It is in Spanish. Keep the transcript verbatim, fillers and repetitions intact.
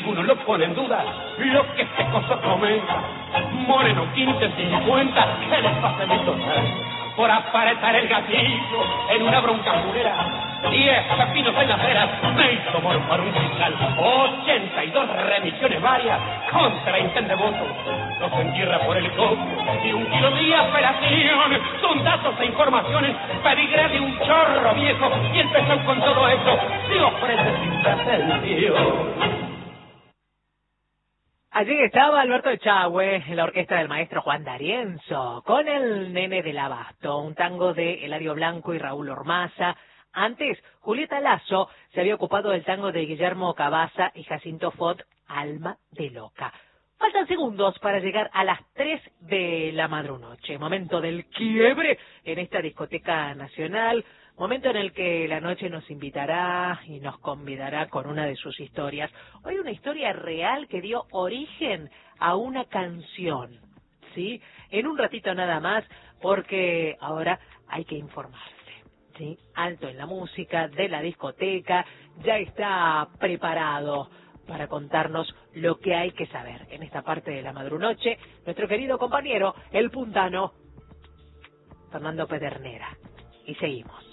ninguno lo pone en duda lo que este coso comenta. Moreno quince cincuenta, ¿qué les pasa, mi total? Por aparentar el gatillo en una bronca jurera. Diez pepinos en las veras me hizo morfar un fiscal. Ochenta y dos remisiones varias contra intente votos. Los entierra por el coco y un kilo de apelación. Son datos e informaciones, pedigrí de un chorro viejo. Y empezó con todo eso, se ofrece sin pretensión. Allí estaba Alberto Echagüe, en la orquesta del maestro Juan D'Arienzo, con el Nene del Abasto, un tango de Eladio Blanco y Raúl Ormaza. Antes, Julieta Lazo se había ocupado del tango de Guillermo Cabaza y Jacinto Fot, Alma de Loca. Faltan segundos para llegar a las tres de la madrunoche, momento del quiebre en esta discoteca nacional, momento en el que la noche nos invitará y nos convidará con una de sus historias. Hoy una historia real que dio origen a una canción, ¿sí? En un ratito nada más, porque ahora hay que informarse, ¿sí? Alto en la música de la discoteca, ya está preparado para contarnos lo que hay que saber en esta parte de la madrunoche, nuestro querido compañero, el puntano Fernando Pedernera. Y seguimos.